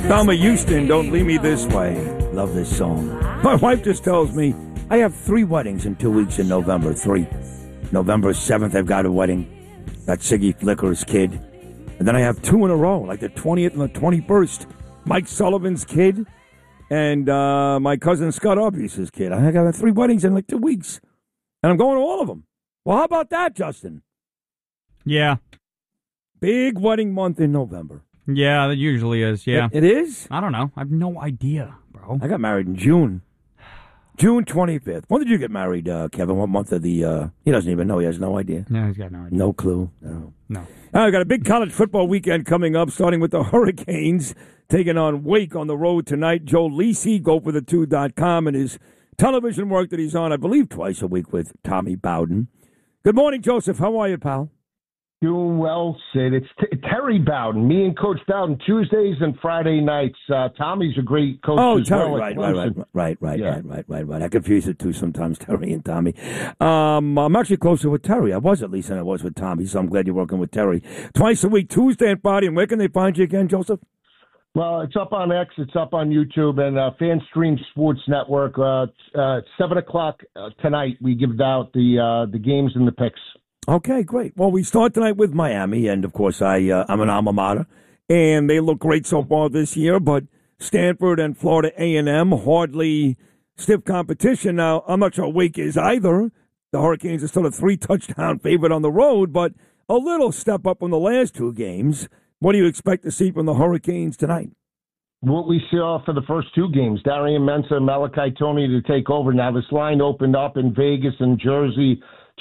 Thelma Houston, Don't Leave Me This Way. Love this song. My wife just tells me I have 3 weddings in 2 weeks in November. 3. November 7th, I've got a wedding. That's Siggy Flicker's kid. And then I have 2 in a row, like the 20th and the 21st. Mike Sullivan's kid and my cousin Scott Arbuse's kid. I got 3 weddings in like 2 weeks. And I'm going to all of them. Well, how about that, Justin? Yeah. Big wedding month in November. Yeah, that usually is, yeah. It is? I don't know. I have no idea, bro. I got married in June. June 25th. When did you get married, Kevin? What month of the... He doesn't even know. He has no idea. No, he's got no idea. No clue. No. I got a big college football weekend coming up, starting with the Hurricanes taking on Wake on the road tonight. Joe Lisi, GoForThe2.com, and his television work that he's on, I believe, twice a week with Tommy Bowden. Good morning, Joseph. How are you, pal? Doing well, Sid. It's Terry Bowden. Me and Coach Bowden, Tuesdays and Friday nights. Tommy's a great coach as Terry, well. Right. I confuse it too sometimes, Terry and Tommy. I'm actually closer with Terry. I was at least than I was with Tommy, so I'm glad you're working with Terry. Twice a week, Tuesday and Friday. And where can they find you again, Joseph? Well, it's up on X, it's up on YouTube, and FanStream Sports Network. 7 o'clock tonight, we give out the games and the picks. Okay, great. Well, we start tonight with Miami, and of course, I'm an alma mater, and they look great so far this year. But Stanford and Florida A&M hardly stiff competition. Now, I'm not sure Wake is either. The Hurricanes are still a 3-touchdown favorite on the road, but a little step up from the last 2 games. What do you expect to see from the Hurricanes tonight? What we saw for the first 2 games, Darian Mensah and Malachi Tony to take over. Now, this line opened up in Vegas and Jersey.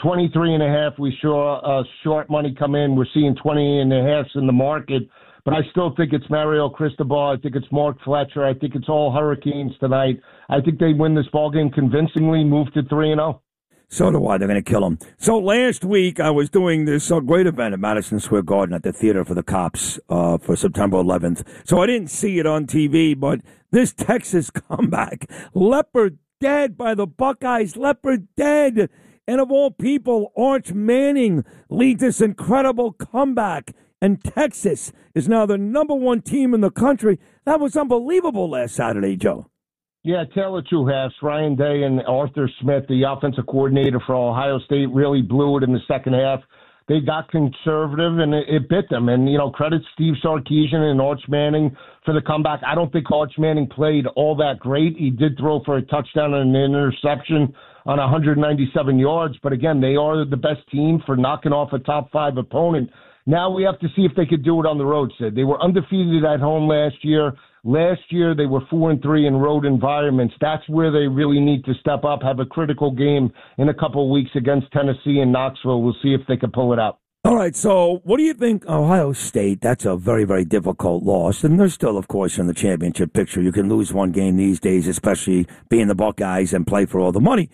23.5. We saw short money come in. We're seeing 20.5 in the market, but I still think it's Mario Cristobal. I think it's Mark Fletcher. I think it's all Hurricanes tonight. I think they win this ballgame convincingly, move to 3-0. So do I. They're going to kill them. So last week I was doing this great event at Madison Square Garden at the Theater for the Cops for September 11th. So I didn't see it on TV, but this Texas comeback, Leopard dead by the Buckeyes, Leopard dead. And of all people, Arch Manning leads this incredible comeback. And Texas is now the number 1 team in the country. That was unbelievable last Saturday, Joe. Yeah, tail of 2 halves. Ryan Day and Arthur Smith, the offensive coordinator for Ohio State, really blew it in the second half. They got conservative, and it bit them. And, credit Steve Sarkisian and Arch Manning for the comeback. I don't think Arch Manning played all that great. He did throw for a touchdown and an interception on 197 yards. But, again, they are the best team for knocking off a top 5 opponent. Now we have to see if they could do it on the road, Sid. They were undefeated at home last year. Last year, they were 4-3 in road environments. That's where they really need to step up, have a critical game in a couple of weeks against Tennessee and Knoxville. We'll see if they can pull it out. All right, so what do you think? Ohio State, that's a very, very difficult loss. And they're still, of course, in the championship picture. You can lose one game these days, especially being the Buckeyes and play for all the money.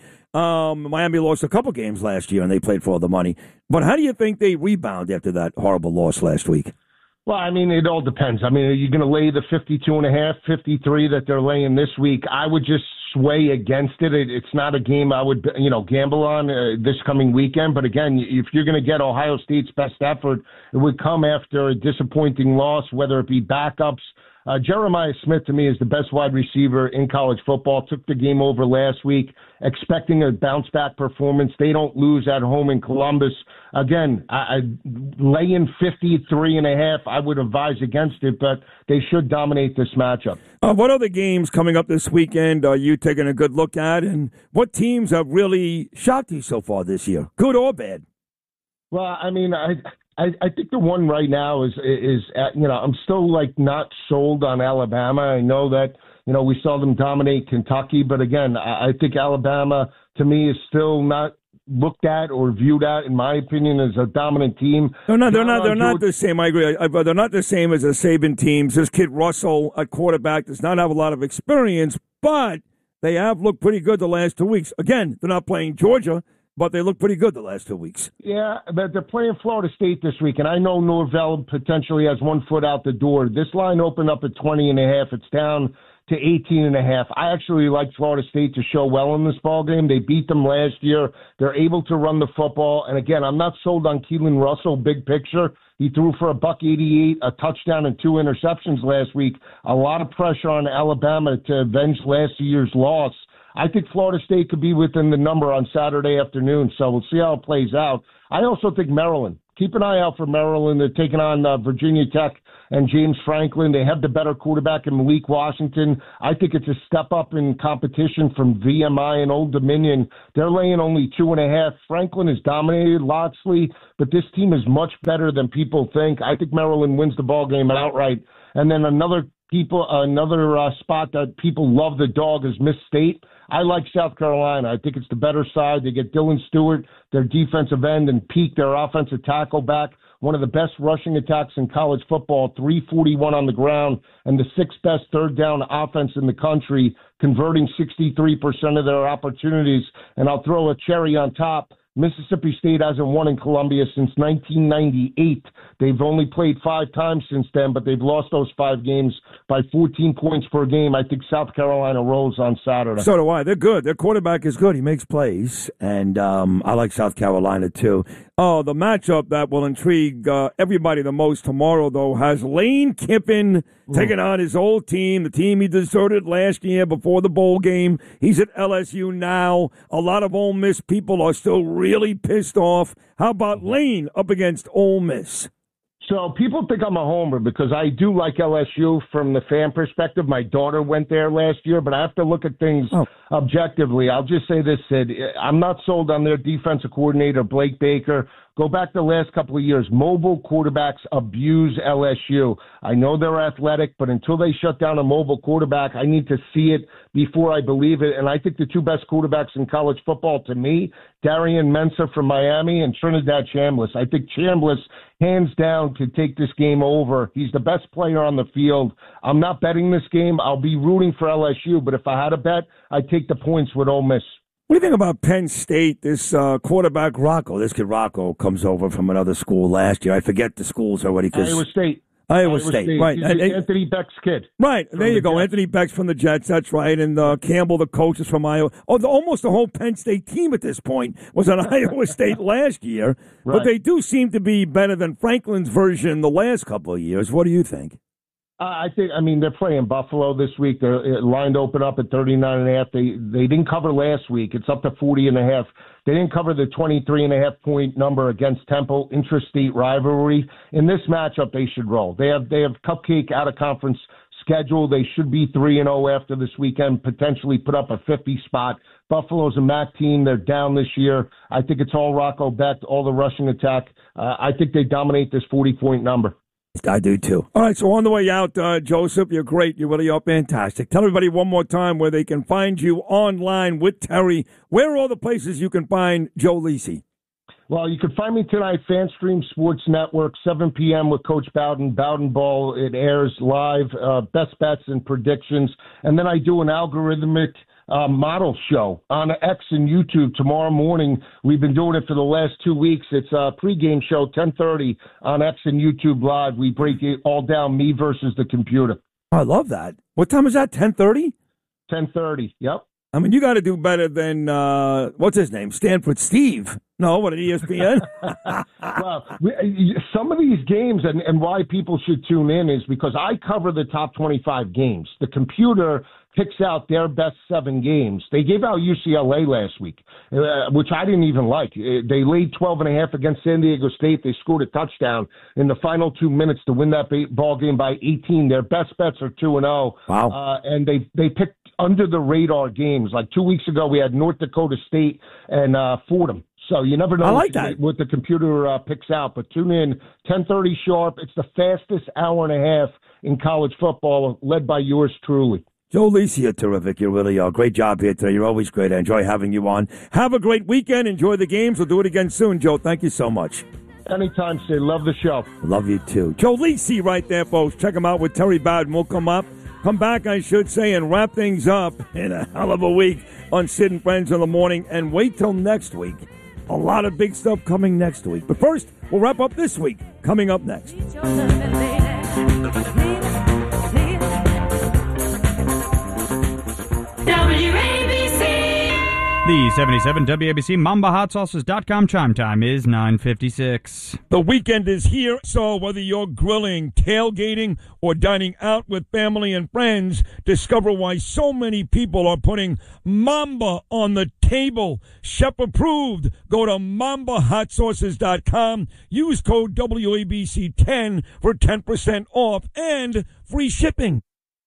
Miami lost a couple games last year, and they played for all the money. But how do you think they rebound after that horrible loss last week? Well, I mean, it all depends. I mean, are you going to lay the 52.5, 53 that they're laying this week? I would just sway against it. It's not a game I would, gamble on this coming weekend. But again, if you're going to get Ohio State's best effort, it would come after a disappointing loss, whether it be backups. Jeremiah Smith, to me, is the best wide receiver in college football. Took the game over last week, expecting a bounce-back performance. They don't lose at home in Columbus. Again, laying 53.5, I would advise against it, but they should dominate this matchup. What other games coming up this weekend are you taking a good look at, and what teams have really shocked you so far this year, good or bad? Well, I mean, I think the one right now is I'm still not sold on Alabama. I know that we saw them dominate Kentucky, but again, I think Alabama to me is still not looked at or viewed at, in my opinion, as a dominant team. They're not the same. I agree. They're not the same as the Saban teams. This kid Russell at quarterback does not have a lot of experience, but they have looked pretty good the last 2 weeks. Again, they're not playing Georgia. but they look pretty good the last 2 weeks. Yeah, but they're playing Florida State this week, and I know Norvell potentially has 1 foot out the door. This line opened up at 20.5. It's down to 18.5. I actually like Florida State to show well in this ball game. They beat them last year. They're able to run the football. And again, I'm not sold on Keelan Russell, big picture. He threw for $188, a touchdown and 2 interceptions last week. A lot of pressure on Alabama to avenge last year's loss. I think Florida State could be within the number on Saturday afternoon, so we'll see how it plays out. I also think Maryland. Keep an eye out for Maryland. They're taking on Virginia Tech and James Franklin. They have the better quarterback in Malik Washington. I think it's a step up in competition from VMI and Old Dominion. They're laying only 2.5. Franklin has dominated Loxley, but this team is much better than people think. I think Maryland wins the ball game outright. And then another spot that people love the dog is Miss State. I like South Carolina. I think it's the better side. They get Dylan Stewart, their defensive end, and Peak, their offensive tackle back. One of the best rushing attacks in college football, 341 on the ground, and the 6th best third down offense in the country, converting 63% of their opportunities. And I'll throw a cherry on top. Mississippi State hasn't won in Columbia since 1998. They've only played 5 times since then, but they've lost those 5 games by 14 points per game. I think South Carolina rolls on Saturday. So do I. They're good. Their quarterback is good. He makes plays, and I like South Carolina too. Oh, the matchup that will intrigue everybody the most tomorrow, though, has Lane Kiffin taking on his old team, the team he deserted last year before the bowl game. He's at LSU now. A lot of Ole Miss people are still really pissed off. How about Lane up against Ole Miss? So people think I'm a homer because I do like LSU from the fan perspective. My daughter went there last year, but I have to look at things objectively. I'll just say this, Sid. I'm not sold on their defensive coordinator, Blake Baker. Go back the last couple of years. Mobile quarterbacks abuse LSU. I know they're athletic, but until they shut down a mobile quarterback, I need to see it before I believe it. And I think the 2 best quarterbacks in college football, to me, Darian Mensah from Miami and Trinidad Chambliss. I think Chambliss, hands down, could take this game over. He's the best player on the field. I'm not betting this game. I'll be rooting for LSU, but if I had a bet, I'd take the points with Ole Miss. What do you think about Penn State? This quarterback, Rocco. This kid, Rocco, comes over from another school last year. I forget the schools already. Iowa State. Iowa State. Right. He's Anthony Beck's kid. Right. There you go. Jets. Anthony Beck's from the Jets. That's right. And Campbell, the coach, is from Iowa. Almost the whole Penn State team at this point was on Iowa State last year. Right. But they do seem to be better than Franklin's version the last couple of years. What do you think? They're playing Buffalo this week. They're lined open up at 39.5. They didn't cover last week. It's up to 40.5. They didn't cover the 23.5 point number against Temple, intrastate rivalry. In this matchup, they should roll. They have Cupcake out of conference schedule. They should be 3-0 after this weekend, potentially put up a 50 spot. Buffalo's a MAC team. They're down this year. I think it's all Rocco Beck, all the rushing attack. I think they dominate this 40-point number. I do, too. All right, so on the way out, Joseph, you're great. You really are fantastic. Tell everybody one more time where they can find you online with Terry. Where are all the places you can find Joe Lisi? Well, you can find me tonight, FanStream Sports Network, 7 p.m. with Coach Bowden, Bowden Ball. It airs live, best bets and predictions. And then I do an algorithmic model show on X and YouTube tomorrow morning. We've been doing it for the last 2 weeks. It's a pregame show, 10:30 on X and YouTube Live. We break it all down, me versus the computer. I love that. What time is that, 10:30? 10:30, yep. I mean, you got to do better than, what's his name, Stanford Steve. No, what, at ESPN? Well, some of these games, and why people should tune in is because I cover the top 25 games. The computer picks out their best 7 games. They gave out UCLA last week, which I didn't even like. They laid 12.5 against San Diego State. They scored a touchdown in the final 2 minutes to win that ball game by 18. Their best bets are 2-0. Wow. And they picked under the radar games. Like 2 weeks ago, we had North Dakota State and Fordham. So you never know what the computer picks out. But tune in, 10:30 sharp. It's the fastest hour and a half in college football, led by yours truly. Joe Lisi, you're terrific. You really are. Great job here today. You're always great. I enjoy having you on. Have a great weekend. Enjoy the games. We'll do it again soon, Joe. Thank you so much. Anytime, Sid. Love the show. Love you, too. Joe Lisi right there, folks. Check him out with Terry Bowden. We'll come back, I should say, and wrap things up in a hell of a week on Sid and Friends in the morning. And wait till next week A lot of big stuff coming next week. But first, we'll wrap up this week. Coming up next. The 77 WABC MambaHotSauces.com chime time is 9:56. The weekend is here, so whether you're grilling, tailgating, or dining out with family and friends, discover why so many people are putting Mamba on the table. Chef approved. Go to MambaHotSauces.com. Use code WABC10 for 10% off and free shipping.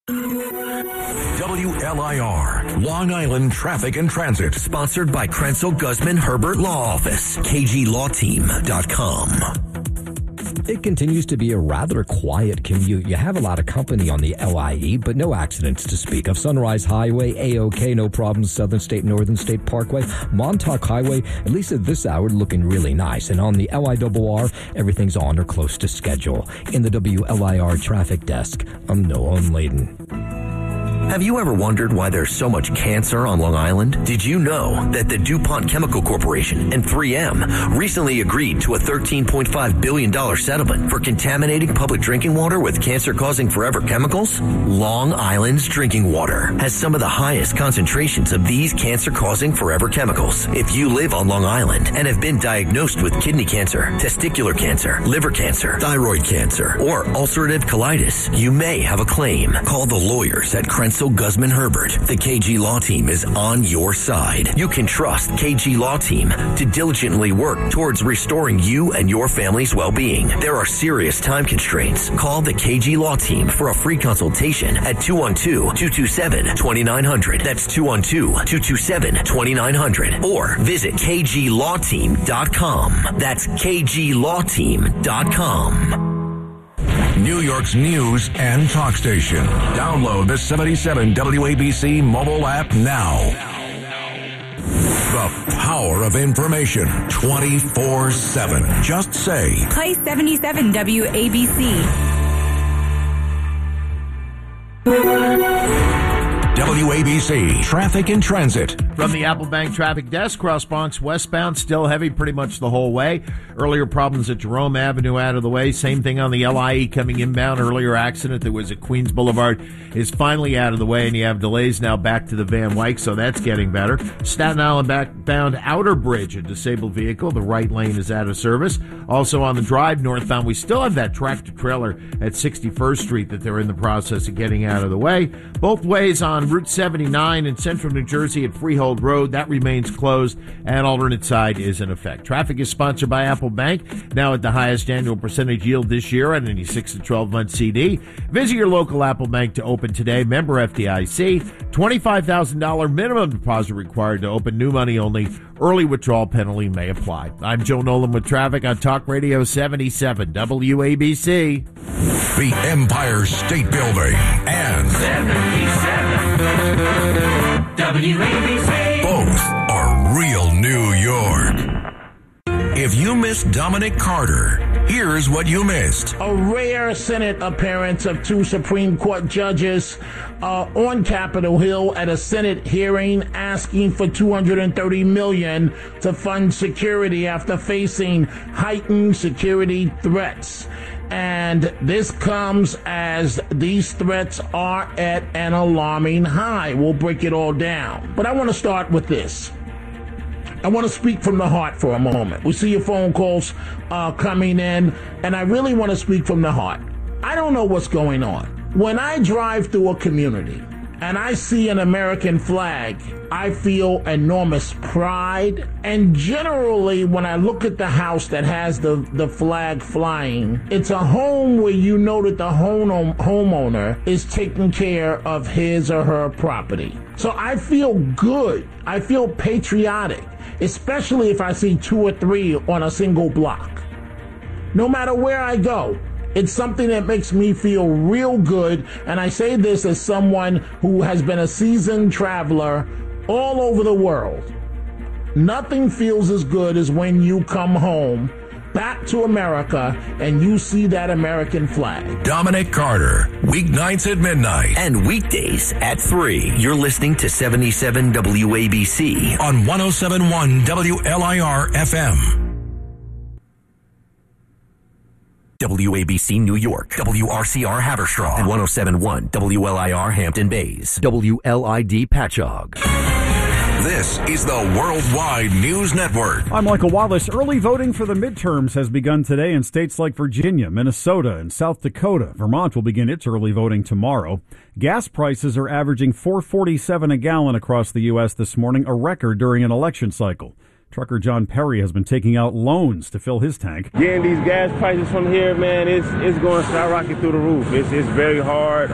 WLIR, Long Island Traffic and Transit. Sponsored by Krenzel Guzman Herbert Law Office. KGLawTeam.com. It continues to be a rather quiet commute. You have a lot of company on the LIE, but no accidents to speak of. Sunrise Highway, A-OK, no problems. Southern State, Northern State Parkway, Montauk Highway, at least at this hour, looking really nice. And on the LIRR, everything's on or close to schedule. In the WLIR traffic desk, I'm Noah Layden. Have you ever wondered why there's so much cancer on Long Island? Did you know that the DuPont Chemical Corporation and 3M recently agreed to a $13.5 billion settlement for contaminating public drinking water with cancer-causing forever chemicals? Long Island's drinking water has some of the highest concentrations of these cancer-causing forever chemicals. If you live on Long Island and have been diagnosed with kidney cancer, testicular cancer, liver cancer, thyroid cancer, or ulcerative colitis, you may have a claim. Call the lawyers at Krenzel Guzman Herbert. The KG Law Team is on your side. You can trust KG Law Team to diligently work towards restoring you and your family's well-being. There are serious time constraints. Call the KG Law Team for a free consultation at 212-227-2900. That's 212-227-2900. Or visit KGLawTeam.com. That's KGLawTeam.com. New York's news and talk station. Download the 77 WABC mobile app now. The power of information 24/7. Just say, play 77 WABC. WABC Traffic and Transit. From the Apple Bank Traffic Desk, cross Bronx westbound, still heavy pretty much the whole way. Earlier problems at Jerome Avenue out of the way. Same thing on the LIE coming inbound. Earlier accident that was at Queens Boulevard is finally out of the way, and you have delays now back to the Van Wyck, so that's getting better. Staten Island backbound Outer Bridge, a disabled vehicle. The right lane is out of service. Also on the drive northbound, we still have that tractor-trailer at 61st Street that they're in the process of getting out of the way. Both ways on Route 79 in central New Jersey at Freehold Road, that remains closed, and alternate side is in effect. Traffic is sponsored by Apple Bank, now at the highest annual percentage yield this year on any 6 to 12-month CD. Visit your local Apple Bank to open today. Member FDIC. $25,000 minimum deposit required to open. New money only. Early withdrawal penalty may apply. I'm Joe Nolan with traffic on Talk Radio 77 WABC. The Empire State Building and 77 WABC. Both are real New York. If you missed Dominic Carter, here's what you missed. A rare Senate appearance of two Supreme Court judges on Capitol Hill at a Senate hearing asking for $230 million to fund security after facing heightened security threats. And this comes as these threats are at an alarming high. We'll break it all down. But I want to start with this. I want to speak from the heart for a moment. We see your phone calls coming in, and I really want to speak from the heart. I don't know what's going on. When I drive through a community and I see an American flag, I feel enormous pride. And generally, when I look at the house that has the flag flying, it's a home where you know that the homeowner is taking care of his or her property. So I feel good. I feel patriotic, especially if I see 2 or 3 on a single block. No matter where I go, it's something that makes me feel real good, and I say this as someone who has been a seasoned traveler all over the world. Nothing feels as good as when you come home back to America and you see that American flag. Dominic Carter, weeknights at midnight. And weekdays at 3. You're listening to 77 WABC On 107.1 WLIR FM. WABC New York, WRCR Haverstraw, and 107.1 WLIR Hampton Bays, WLID Patchogue. This is the Worldwide News Network. I'm Michael Wallace. Early voting for the midterms has begun today in states like Virginia, Minnesota, and South Dakota. Vermont will begin its early voting tomorrow. Gas prices are averaging $4.47 a gallon across the U.S. this morning, a record during an election cycle. Trucker John Perry has been taking out loans to fill his tank. Getting these gas prices from here, man, it's going skyrocket through the roof. It's very hard.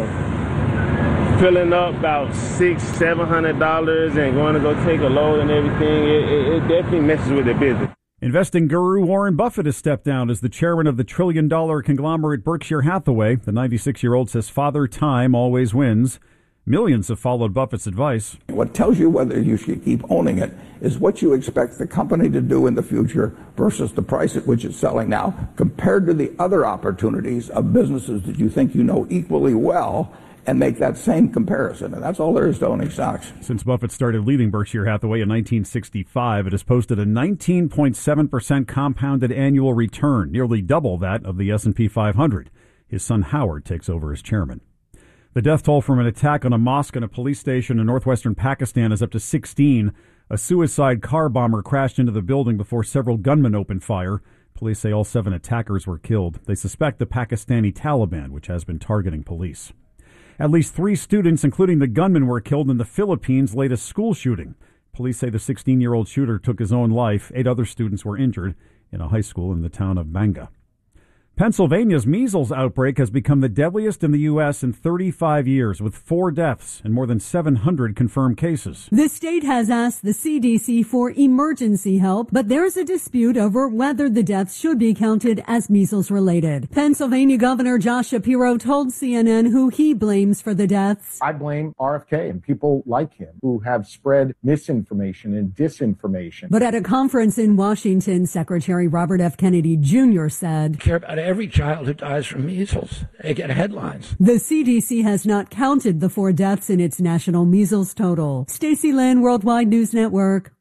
Filling up about $600-$700 and going to go take a load and everything, it definitely messes with the business. Investing guru Warren Buffett has stepped down as the chairman of the trillion-dollar conglomerate Berkshire Hathaway. The 96-year-old says Father Time always wins. Millions have followed Buffett's advice. What tells you whether you should keep owning it is what you expect the company to do in the future versus the price at which it's selling now, compared to the other opportunities of businesses that you think you know equally well, and make that same comparison. And that's all there is to owning stocks. Since Buffett started leading Berkshire Hathaway in 1965, it has posted a 19.7% compounded annual return, nearly double that of the S&P 500. His son Howard takes over as chairman. The death toll from an attack on a mosque and a police station in northwestern Pakistan is up to 16. A suicide car bomber crashed into the building before several gunmen opened fire. Police say all 7 attackers were killed. They suspect the Pakistani Taliban, which has been targeting police. At least 3 students, including the gunman, were killed in the Philippines' latest school shooting. Police say the 16-year-old shooter took his own life. 8 other students were injured in a high school in the town of Banga. Pennsylvania's measles outbreak has become the deadliest in the U.S. in 35 years, with 4 deaths and more than 700 confirmed cases. The state has asked the CDC for emergency help, but there's a dispute over whether the deaths should be counted as measles-related. Pennsylvania Governor Josh Shapiro told CNN who he blames for the deaths. I blame RFK and people like him who have spread misinformation and disinformation. But at a conference in Washington, Secretary Robert F. Kennedy Jr. said, care about every child who dies from measles. They get headlines. The CDC has not counted the 4 deaths in its national measles total. Stacey Lynn, Worldwide News Network,